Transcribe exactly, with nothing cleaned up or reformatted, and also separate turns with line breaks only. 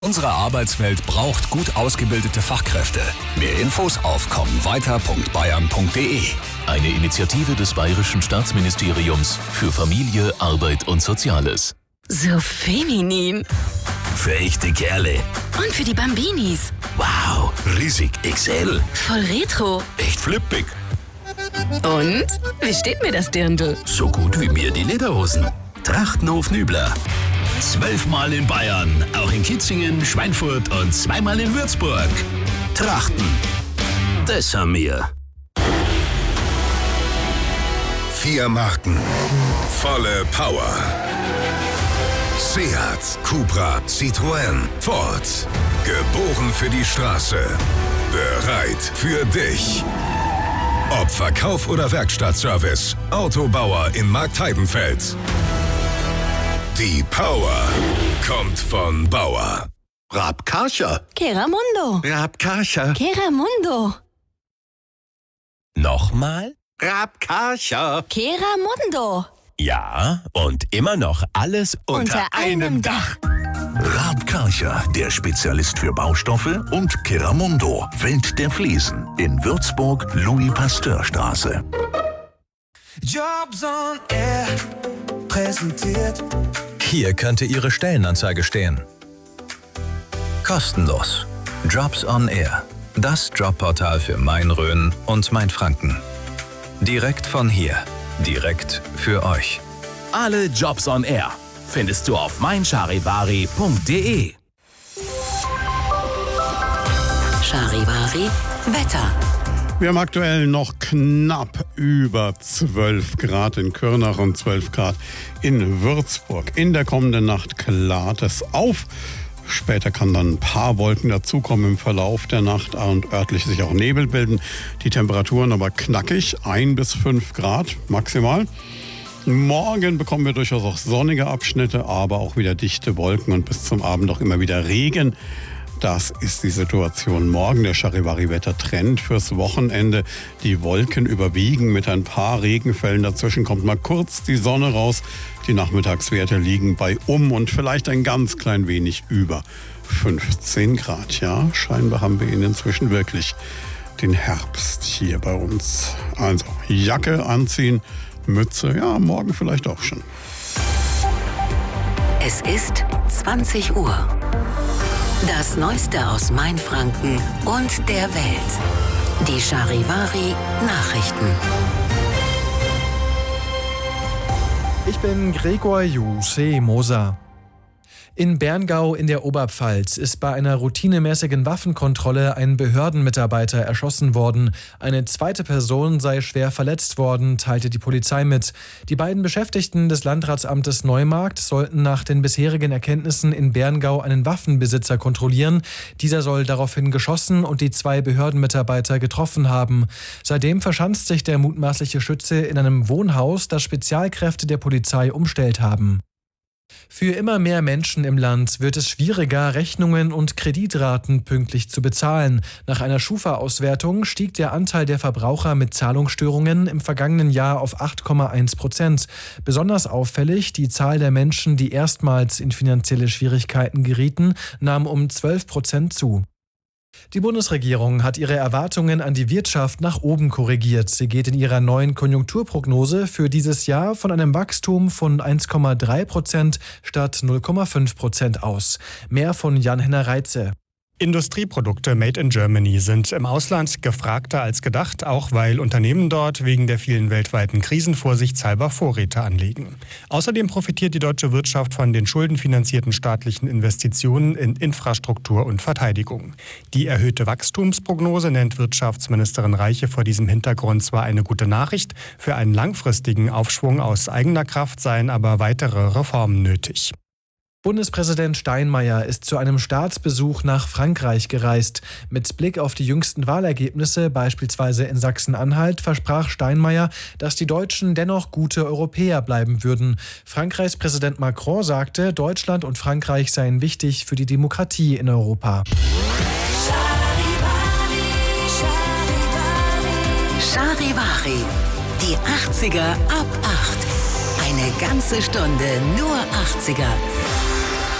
Unsere Arbeitswelt braucht gut ausgebildete Fachkräfte. Mehr Infos auf kommweiter punkt bayern punkt de.
Eine Initiative des Bayerischen Staatsministeriums für Familie, Arbeit und Soziales.
So feminin.
Für echte Kerle.
Und für die Bambinis.
Wow, riesig X L.
Voll retro.
Echt flippig.
Und? Wie steht mir das Dirndl?
So gut wie mir die Lederhosen. Trachtenhof Nübler. Zwölfmal in Bayern, auch in Kitzingen, Schweinfurt und zweimal in Würzburg. Trachten. Das haben wir.
Vier Marken. Volle Power. Seat, Cupra, Citroën, Ford. Geboren für die Straße. Bereit für dich. Ob Verkauf oder Werkstattservice. Autobauer in Marktheidenfeld. Die Power kommt von Bauer.
Raab Karcher.
Keramundo.
Raab Karcher.
Keramundo.
Nochmal?
Raab Karcher.
Keramundo.
Ja, und immer noch alles unter,
Unter einem Dach.
Raab Karcher, der Spezialist für Baustoffe, und Keramundo, Welt der Fliesen, in Würzburg, Louis-Pasteur-Straße.
Jobs on Air präsentiert.
Hier könnte Ihre Stellenanzeige stehen. Kostenlos. Jobs on Air. Das Jobportal für Main-Rhön und Main-Franken. Direkt von hier. Direkt für euch.
Alle Jobs on Air findest du auf meincharivari punkt de.
Charivari Wetter.
Wir haben aktuell noch knapp über zwölf Grad in Kürnach und zwölf Grad in Würzburg. In der kommenden Nacht klart es auf. Später kann dann ein paar Wolken dazukommen im Verlauf der Nacht und örtlich sich auch Nebel bilden. Die Temperaturen aber knackig, ein bis fünf Grad maximal. Morgen bekommen wir durchaus auch sonnige Abschnitte, aber auch wieder dichte Wolken und bis zum Abend auch immer wieder Regen. Das ist die Situation morgen. Der Charivari-Wetter-Trend fürs Wochenende. Die Wolken überwiegen mit ein paar Regenfällen. Dazwischen kommt mal kurz die Sonne raus. Die Nachmittagswerte liegen bei um und vielleicht ein ganz klein wenig über fünfzehn Grad. Ja, scheinbar haben wir ihn inzwischen wirklich den Herbst hier bei uns. Also Jacke anziehen, Mütze, ja, morgen vielleicht auch schon.
Es ist zwanzig Uhr. Das Neueste aus Mainfranken und der Welt. Die Charivari Nachrichten.
Ich bin Gregor Juse Moser. In Berngau in der Oberpfalz ist bei einer routinemäßigen Waffenkontrolle ein Behördenmitarbeiter erschossen worden. Eine zweite Person sei schwer verletzt worden, teilte die Polizei mit. Die beiden Beschäftigten des Landratsamtes Neumarkt sollten nach den bisherigen Erkenntnissen in Berngau einen Waffenbesitzer kontrollieren. Dieser soll daraufhin geschossen und die zwei Behördenmitarbeiter getroffen haben. Seitdem verschanzt sich der mutmaßliche Schütze in einem Wohnhaus, das Spezialkräfte der Polizei umstellt haben. Für immer mehr Menschen im Land wird es schwieriger, Rechnungen und Kreditraten pünktlich zu bezahlen. Nach einer Schufa-Auswertung stieg der Anteil der Verbraucher mit Zahlungsstörungen im vergangenen Jahr auf acht Komma eins Prozent. Besonders auffällig, die Zahl der Menschen, die erstmals in finanzielle Schwierigkeiten gerieten, nahm um zwölf Prozent zu. Die Bundesregierung hat ihre Erwartungen an die Wirtschaft nach oben korrigiert. Sie geht in ihrer neuen Konjunkturprognose für dieses Jahr von einem Wachstum von eins Komma drei Prozent statt null Komma fünf Prozent aus. Mehr von Jan-Henner Reitze.
Industrieprodukte made in Germany sind im Ausland gefragter als gedacht, auch weil Unternehmen dort wegen der vielen weltweiten Krisen vorsichtshalber Vorräte anlegen. Außerdem profitiert die deutsche Wirtschaft von den schuldenfinanzierten staatlichen Investitionen in Infrastruktur und Verteidigung. Die erhöhte Wachstumsprognose nennt Wirtschaftsministerin Reiche vor diesem Hintergrund zwar eine gute Nachricht, für einen langfristigen Aufschwung aus eigener Kraft seien aber weitere Reformen nötig.
Bundespräsident Steinmeier ist zu einem Staatsbesuch nach Frankreich gereist. Mit Blick auf die jüngsten Wahlergebnisse, beispielsweise in Sachsen-Anhalt, versprach Steinmeier, dass die Deutschen dennoch gute Europäer bleiben würden. Frankreichs Präsident Macron sagte, Deutschland und Frankreich seien wichtig für die Demokratie in Europa.
Charivari, die achtziger ab acht. Eine ganze Stunde nur achtziger.